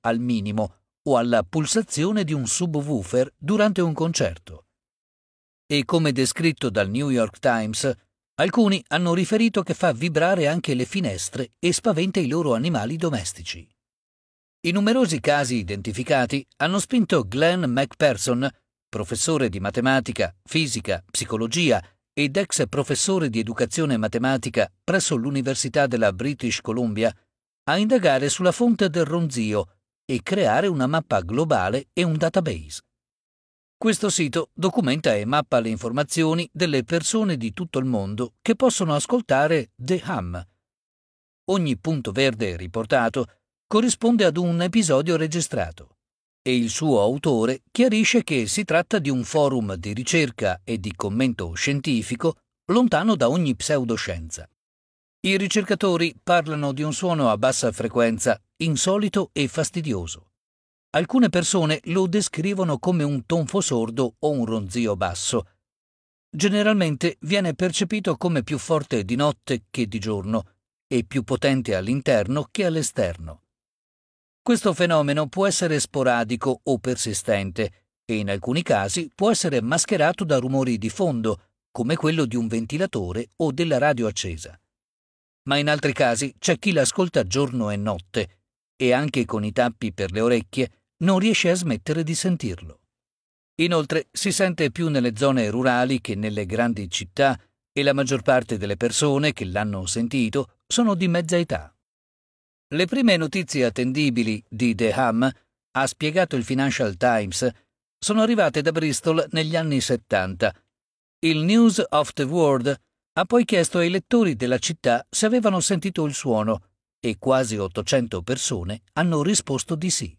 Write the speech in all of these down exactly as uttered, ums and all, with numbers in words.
al minimo o alla pulsazione di un subwoofer durante un concerto. E come descritto dal New York Times, alcuni hanno riferito che fa vibrare anche le finestre e spaventa i loro animali domestici. I numerosi casi identificati hanno spinto Glenn McPherson, professore di matematica, fisica, psicologia ed ex professore di educazione matematica presso l'Università della British Columbia, a indagare sulla fonte del ronzio e creare una mappa globale e un database. Questo sito documenta e mappa le informazioni delle persone di tutto il mondo che possono ascoltare The Hum. Ogni punto verde riportato corrisponde ad un episodio registrato e il suo autore chiarisce che si tratta di un forum di ricerca e di commento scientifico lontano da ogni pseudoscienza. I ricercatori parlano di un suono a bassa frequenza, insolito e fastidioso. Alcune persone lo descrivono come un tonfo sordo o un ronzio basso. Generalmente viene percepito come più forte di notte che di giorno e più potente all'interno che all'esterno. Questo fenomeno può essere sporadico o persistente e in alcuni casi può essere mascherato da rumori di fondo, come quello di un ventilatore o della radio accesa. Ma in altri casi c'è chi l'ascolta giorno e notte e anche con i tappi per le orecchie non riesce a smettere di sentirlo. Inoltre si sente più nelle zone rurali che nelle grandi città e la maggior parte delle persone che l'hanno sentito sono di mezza età. Le prime notizie attendibili di The Hum, ha spiegato il Financial Times, sono arrivate da Bristol negli anni settanta. Il News of the World ha poi chiesto ai lettori della città se avevano sentito il suono e quasi ottocento persone hanno risposto di sì.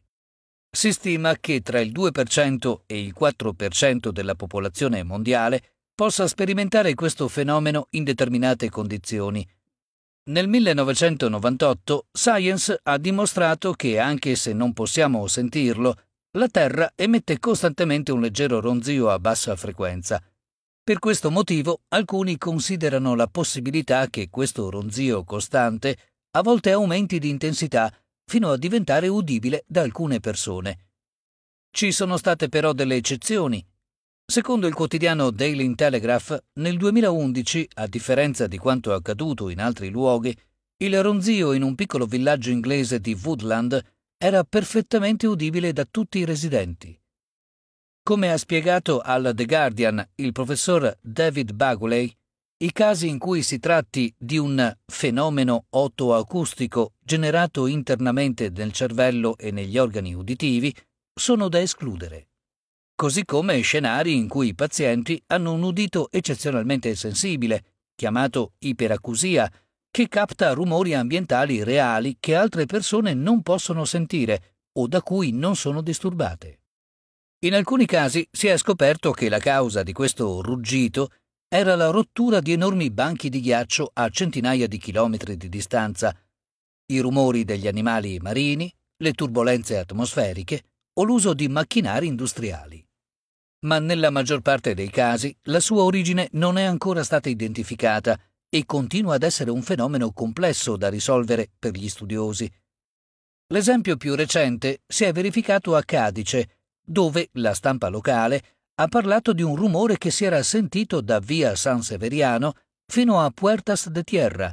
Si stima che tra il due per cento e il quattro per cento della popolazione mondiale possa sperimentare questo fenomeno in determinate condizioni. Nel millenovecentonovantotto Science ha dimostrato che, anche se non possiamo sentirlo, la Terra emette costantemente un leggero ronzio a bassa frequenza. Per questo motivo, alcuni considerano la possibilità che questo ronzio costante a volte aumenti di intensità fino a diventare udibile da alcune persone. Ci sono state però delle eccezioni. Secondo il quotidiano Daily Telegraph, nel duemilaundici, a differenza di quanto accaduto in altri luoghi, il ronzio in un piccolo villaggio inglese di Woodland era perfettamente udibile da tutti i residenti. Come ha spiegato al The Guardian il professor David Baguley, i casi in cui si tratti di un fenomeno otoacustico generato internamente nel cervello e negli organi uditivi sono da escludere, così come scenari in cui i pazienti hanno un udito eccezionalmente sensibile, chiamato iperacusia, che capta rumori ambientali reali che altre persone non possono sentire o da cui non sono disturbate. In alcuni casi si è scoperto che la causa di questo ruggito era la rottura di enormi banchi di ghiaccio a centinaia di chilometri di distanza, i rumori degli animali marini, le turbolenze atmosferiche o l'uso di macchinari industriali. Ma nella maggior parte dei casi la sua origine non è ancora stata identificata e continua ad essere un fenomeno complesso da risolvere per gli studiosi. L'esempio più recente si è verificato a Cadice, dove la stampa locale ha parlato di un rumore che si era sentito da via San Severiano fino a Puertas de Tierra.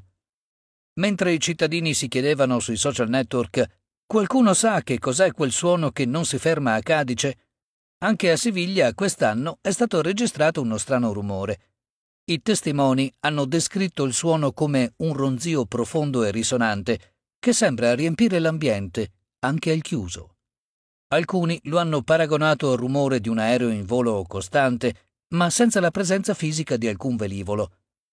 Mentre i cittadini si chiedevano sui social network «Qualcuno sa che cos'è quel suono che non si ferma a Cadice?», anche a Siviglia quest'anno è stato registrato uno strano rumore. I testimoni hanno descritto il suono come un ronzio profondo e risonante che sembra riempire l'ambiente, anche al chiuso. Alcuni lo hanno paragonato al rumore di un aereo in volo costante, ma senza la presenza fisica di alcun velivolo.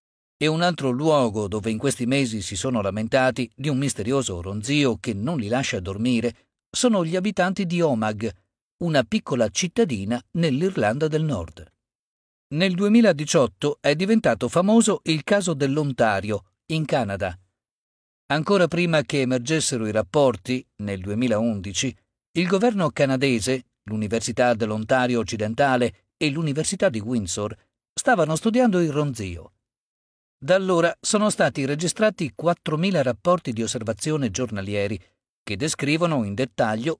E un altro luogo dove in questi mesi si sono lamentati di un misterioso ronzio che non li lascia dormire sono gli abitanti di Omagh, una piccola cittadina nell'Irlanda del Nord. Nel duemiladiciotto è diventato famoso il caso dell'Ontario, in Canada. Ancora prima che emergessero i rapporti, nel duemilaundici, il governo canadese, l'Università dell'Ontario occidentale e l'Università di Windsor stavano studiando il ronzio. Da allora sono stati registrati quattromila rapporti di osservazione giornalieri che descrivono in dettaglio